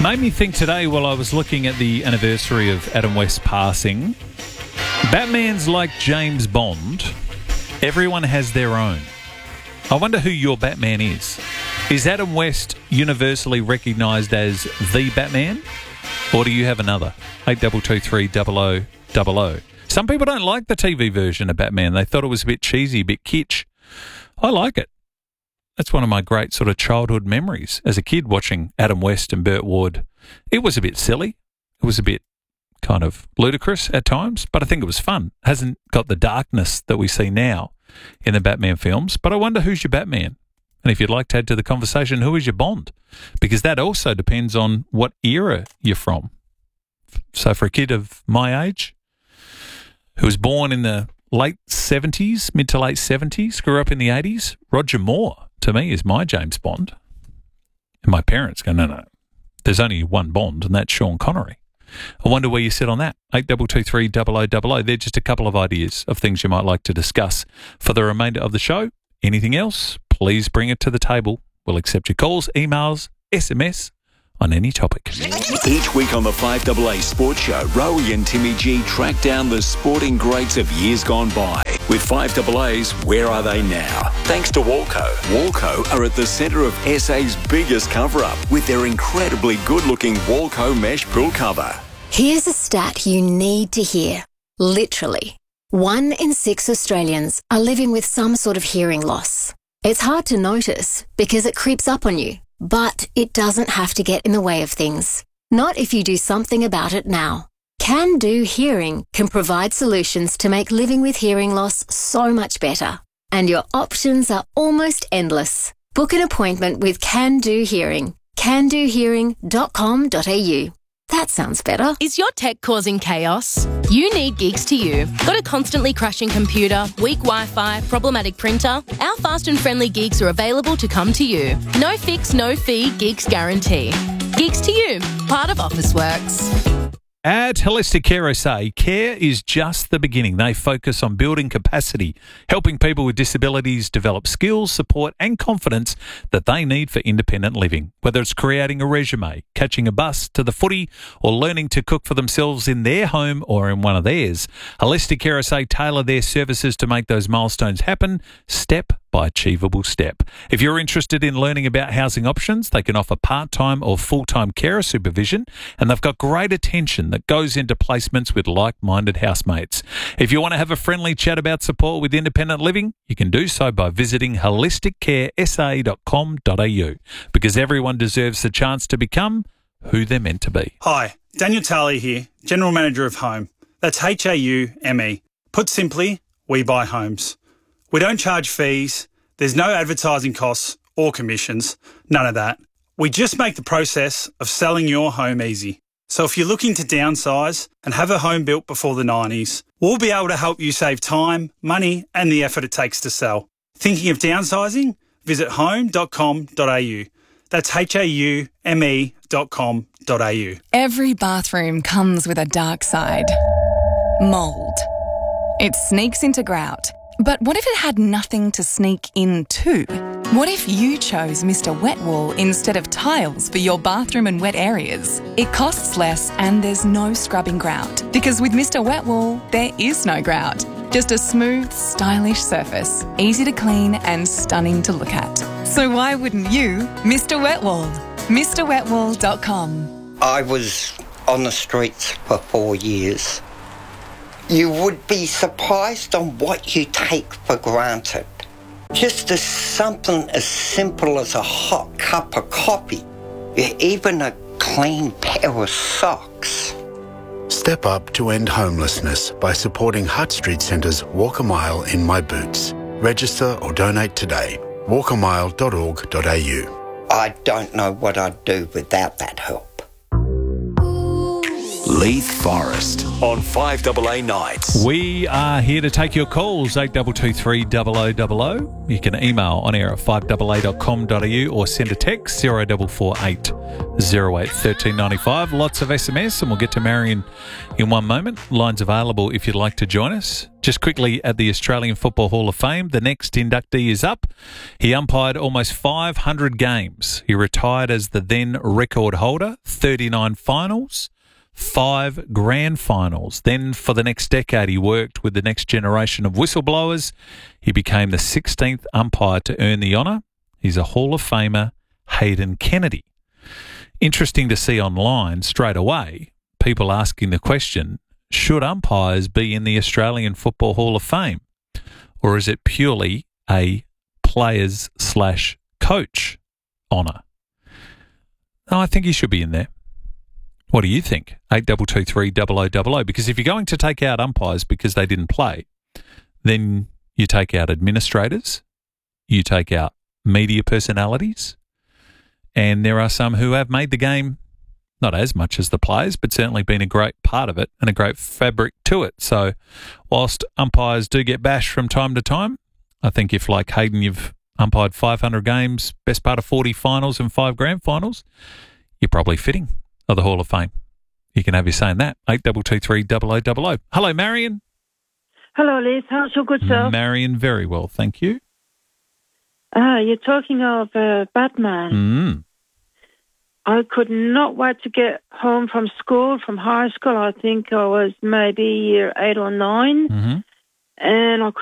Made me think today while I was looking at the anniversary of Adam West's passing. Batman's like James Bond. Everyone has their own. I wonder who your Batman is. Is Adam West universally recognised as the Batman? Or do you have another? 8223 0000. Some people don't like the TV version of Batman. They thought it was a bit cheesy, a bit kitsch. I like it. That's one of my great sort of childhood memories as a kid, watching Adam West and Burt Ward. It was a bit silly. It was a bit kind of ludicrous at times, but I think it was fun. It hasn't got the darkness that we see now in the Batman films, but I wonder who's your Batman? And if you'd like to add to the conversation, who is your Bond? Because that also depends on what era you're from. So for a kid of my age, who was born in the late 70s, mid to late 70s, grew up in the 80s, Roger Moore, to me, is my James Bond. And my parents go, no, there's only one Bond, and that's Sean Connery. I wonder where you sit on that. 8223 0000. They're just a couple of ideas of things you might like to discuss for the remainder of the show. Anything else, please bring it to the table. We'll accept your calls, emails, SMS on any topic. Each week on the 5AA Sports Show, Rowie and Timmy G track down the sporting greats of years gone by. With 5AA's Where Are They Now? Thanks to Walco. Walco are at the centre of SA's biggest cover-up with their incredibly good-looking Walco mesh pool cover. Here's a stat you need to hear. Literally, 1 in 6 Australians are living with some sort of hearing loss. It's hard to notice because it creeps up on you, but it doesn't have to get in the way of things. Not if you do something about it now. Can Do Hearing can provide solutions to make living with hearing loss so much better. And your options are almost endless. Book an appointment with Can Do Hearing. candohearing.com.au. That sounds better. Is your tech causing chaos? You need Gigs to You. Got a constantly crashing computer, weak Wi-Fi, problematic printer? Our fast and friendly gigs are available to come to you. No fix, no fee, Gigs guarantee. Gigs to You, part of Officeworks. At Holistic Care SA, care is just the beginning. They focus on building capacity, helping people with disabilities develop skills, support and confidence that they need for independent living. Whether it's creating a resume, catching a bus to the footy, or learning to cook for themselves in their home or in one of theirs, Holistic Care SA tailor their services to make those milestones happen step by achievable step. If you're interested in learning about housing options, they can offer part-time or full-time carer supervision, and they've got great attention that goes into placements with like-minded housemates. If you want to have a friendly chat about support with independent living, you can do so by visiting holisticcaresa.com.au, because everyone deserves the chance to become who they're meant to be. Hi, Daniel Tarley here, General Manager of Home. That's HAUME. Put simply, we buy homes. We don't charge fees, there's no advertising costs or commissions, none of that. We just make the process of selling your home easy. So if you're looking to downsize and have a home built before the 90s, we'll be able to help you save time, money and the effort it takes to sell. Thinking of downsizing? Visit home.com.au. That's HAUME.com.au. Every bathroom comes with a dark side. Mould. It sneaks into grout. But what if it had nothing to sneak into? What if you chose Mr. Wet Wool instead of tiles for your bathroom and wet areas? It costs less and there's no scrubbing grout. Because with Mr. Wet Wool, there is no grout. Just a smooth, stylish surface, easy to clean and stunning to look at. So why wouldn't you Mr. Wet Wool? MrWetWool.com. I was on the streets for 4 years. You would be surprised on what you take for granted. Just as something as simple as a hot cup of coffee, even a clean pair of socks. Step up to end homelessness by supporting Hutt Street Centre's Walk a Mile in My Boots. Register or donate today. walkamile.org.au. I don't know what I'd do without that help. Leith Forest on 5AA Nights. We are here to take your calls, 8223 0000. You can email on air at 5AA.com.au or send a text 0448 08 1395. Lots of SMS, and we'll get to Marion in one moment. Lines available if you'd like to join us. Just quickly, at the Australian Football Hall of Fame, the next inductee is up. He umpired almost 500 games. He retired as the then record holder, 39 finals, 5 grand finals. Then for the next decade, he worked with the next generation of whistleblowers. He became the 16th umpire to earn the honour. He's a Hall of Famer, Hayden Kennedy. Interesting to see online straight away people asking the question, should umpires be in the Australian Football Hall of Fame? Or is it purely a players/coach honour? No, I think he should be in there. What do you think? 8223 0000. Because if you're going to take out umpires because they didn't play, then you take out administrators, you take out media personalities, and there are some who have made the game not as much as the players, but certainly been a great part of it and a great fabric to it. So whilst umpires do get bashed from time to time, I think if, like Hayden, you've umpired 500 games, best part of 40 finals and 5 grand finals, you're probably fitting of the Hall of Fame. You can have your say in that. 8223 0000. Hello, Marion. Hello, Liz. How's your good self? Marion, very well, thank you. You're talking of Batman. I could not wait to get home from school, from high school. I think I was maybe year 8 or 9. And I could